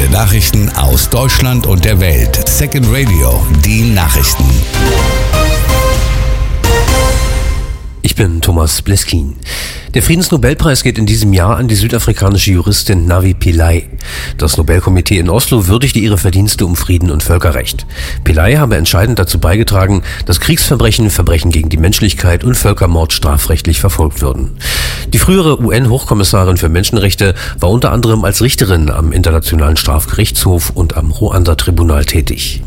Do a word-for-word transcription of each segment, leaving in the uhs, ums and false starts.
Aktuelle Nachrichten aus Deutschland und der Welt. Second Radio, die Nachrichten. Ich bin Thomas Bleskin. Der Friedensnobelpreis geht in diesem Jahr an die südafrikanische Juristin Navi Pillay. Das Nobelkomitee in Oslo würdigte ihre Verdienste um Frieden und Völkerrecht. Pillay habe entscheidend dazu beigetragen, dass Kriegsverbrechen, Verbrechen gegen die Menschlichkeit und Völkermord strafrechtlich verfolgt würden. Die frühere U N-Hochkommissarin für Menschenrechte war unter anderem als Richterin am Internationalen Strafgerichtshof und am Ruanda-Tribunal tätig.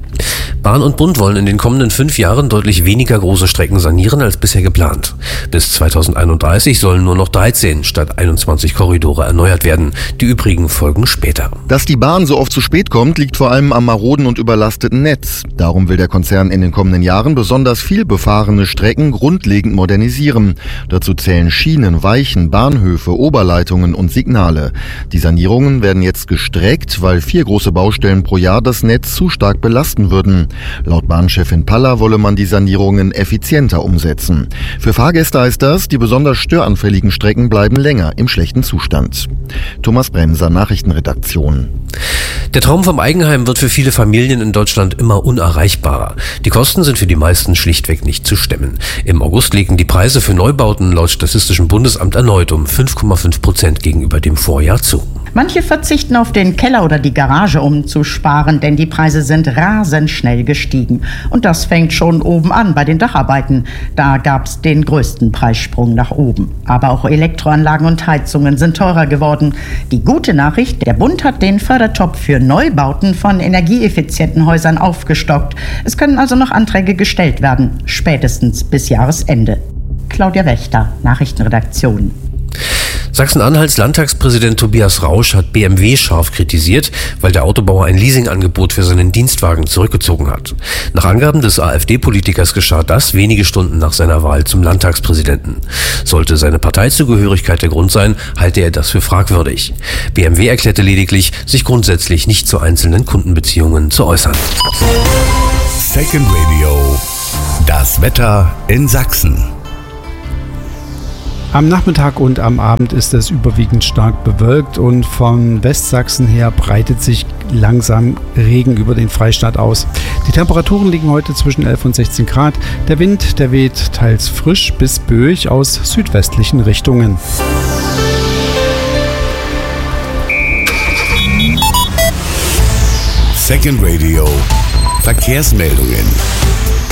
Bahn und Bund wollen in den kommenden fünf Jahren deutlich weniger große Strecken sanieren als bisher geplant. Bis zweitausendeinunddreißig sollen nur noch dreizehn statt einundzwanzig Korridore erneuert werden. Die übrigen folgen später. Dass die Bahn so oft zu spät kommt, liegt vor allem am maroden und überlasteten Netz. Darum will der Konzern in den kommenden Jahren besonders viel befahrene Strecken grundlegend modernisieren. Dazu zählen Schienen, Weichen, Bahnhöfe, Oberleitungen und Signale. Die Sanierungen werden jetzt gestreckt, weil vier große Baustellen pro Jahr das Netz zu stark belasten würden. Laut Bahnchefin Palla wolle man die Sanierungen effizienter umsetzen. Für Fahrgäste heißt das, die besonders störanfälligen Strecken bleiben länger im schlechten Zustand. Thomas Bremser, Nachrichtenredaktion. Der Traum vom Eigenheim wird für viele Familien in Deutschland immer unerreichbarer. Die Kosten sind für die meisten schlichtweg nicht zu stemmen. Im August legen die Preise für Neubauten laut Statistischem Bundesamt erneut um fünf Komma fünf Prozent gegenüber dem Vorjahr zu. Manche verzichten auf den Keller oder die Garage, um zu sparen, denn die Preise sind rasend schnell gestiegen. Und das fängt schon oben an bei den Dacharbeiten. Da gab es den größten Preissprung nach oben. Aber auch Elektroanlagen und Heizungen sind teurer geworden. Die gute Nachricht, der Bund hat den Fördertopf für Neubauten von energieeffizienten Häusern aufgestockt. Es können also noch Anträge gestellt werden, spätestens bis Jahresende. Claudia Wächter, Nachrichtenredaktion. Sachsen-Anhalts Landtagspräsident Tobias Rausch hat B M W scharf kritisiert, weil der Autobauer ein Leasingangebot für seinen Dienstwagen zurückgezogen hat. Nach Angaben des AfD-Politikers geschah das wenige Stunden nach seiner Wahl zum Landtagspräsidenten. Sollte seine Parteizugehörigkeit der Grund sein, halte er das für fragwürdig. B M W erklärte lediglich, sich grundsätzlich nicht zu einzelnen Kundenbeziehungen zu äußern. Second Radio, das Wetter in Sachsen. Am Nachmittag und am Abend ist es überwiegend stark bewölkt und von Westsachsen her breitet sich langsam Regen über den Freistaat aus. Die Temperaturen liegen heute zwischen elf und sechzehn Grad. Der Wind, der weht teils frisch bis böig aus südwestlichen Richtungen. Second Radio, Verkehrsmeldungen.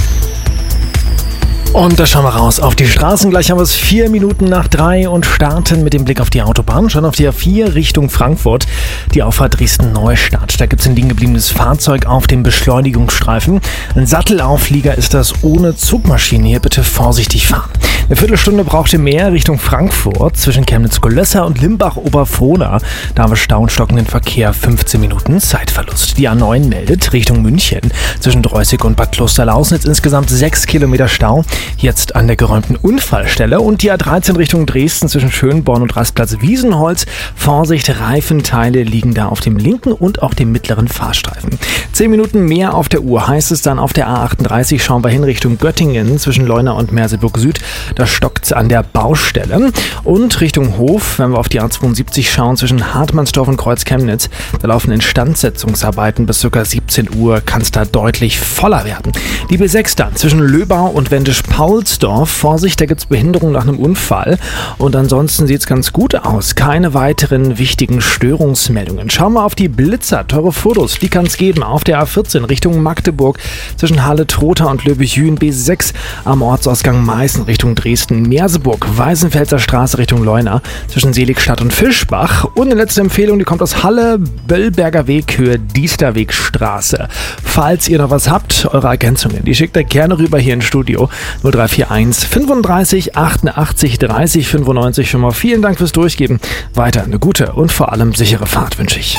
Und da schauen wir raus auf die Straßen. Gleich haben wir es vier Minuten nach drei und starten mit dem Blick auf die Autobahn. Schauen auf die A vier Richtung Frankfurt. Die Auffahrt Dresden-Neustadt. Da gibt es ein liegen gebliebenes Fahrzeug auf dem Beschleunigungsstreifen. Ein Sattelauflieger ist das ohne Zugmaschine. Hier bitte vorsichtig fahren. Eine Viertelstunde braucht ihr mehr Richtung Frankfurt zwischen Chemnitz-Golösser und Limbach-Oberfrohna. Da haben wir Stau und stockenden Verkehr, fünfzehn Minuten Zeitverlust. Die A neun meldet Richtung München zwischen Dreußig und Bad Klosterlausnitz insgesamt sechs Kilometer Stau. Jetzt an der geräumten Unfallstelle. Und die A dreizehn Richtung Dresden zwischen Schönborn und Rastplatz Wiesenholz. Vorsicht, Reifenteile liegen da auf dem linken und auch dem mittleren Fahrstreifen. Zehn Minuten mehr auf der Uhr heißt es dann auf der A achtunddreißig. Schauen wir hin Richtung Göttingen zwischen Leuna und Merseburg Süd. Da stockt an der Baustelle. Und Richtung Hof, wenn wir auf die A zweiundsiebzig schauen, zwischen Hartmannsdorf und Kreuz-Chemnitz, da laufen Instandsetzungsarbeiten bis ca. siebzehn Uhr, kann es da deutlich voller werden. Die B sechs dann zwischen Löbau und Wendisch-Paulsdorf. Vorsicht, da gibt es Behinderung nach einem Unfall. Und ansonsten sieht es ganz gut aus. Keine weiteren wichtigen Störungsmeldungen. Schauen wir auf die Blitzer. Teure Fotos, die kann es geben. Auf der A vierzehn Richtung Magdeburg zwischen Halle-Trotha und Löbejühen. B sechs am Ortsausgang Meißen Richtung Dresden, Merseburg, Weißenfelser Straße Richtung Leuna, zwischen Seligstadt und Fischbach. Und eine letzte Empfehlung, die kommt aus Halle, Böllberger Weg, Höhe Diesterwegstraße. Falls ihr noch was habt, eure Ergänzungen, die schickt ihr gerne rüber hier ins Studio. null drei vier eins fünfunddreißig achtundachtzig dreißig fünfundneunzig. Schon mal vielen Dank fürs Durchgeben. Weiter eine gute und vor allem sichere Fahrt wünsche ich.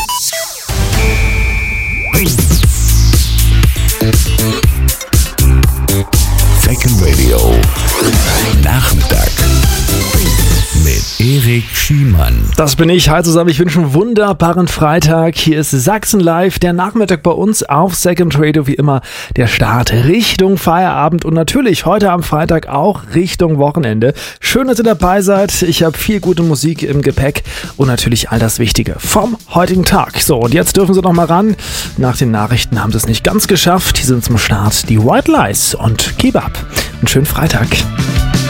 Second Radio, Nachmittag. mit Erik Schiemann. Das bin ich. Hi zusammen, ich wünsche einen wunderbaren Freitag. Hier ist Sachsen Live, der Nachmittag bei uns auf Second Radio, wie immer der Start Richtung Feierabend und natürlich heute am Freitag auch Richtung Wochenende. Schön, dass ihr dabei seid. Ich habe viel gute Musik im Gepäck und natürlich all das Wichtige vom heutigen Tag. So, und jetzt dürfen sie noch mal ran. Nach den Nachrichten haben sie es nicht ganz geschafft. Die sind zum Start die White Lies und Keep Up. Einen schönen Freitag.